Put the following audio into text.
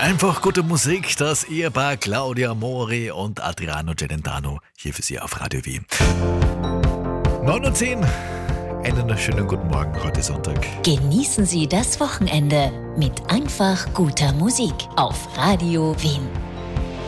Einfach gute Musik, das Ehepaar Claudia Mori und Adriano Celentano hier für Sie auf Radio Wien. 9:10 Uhr, einen schönen guten Morgen, heute Sonntag. Genießen Sie das Wochenende mit einfach guter Musik auf Radio Wien.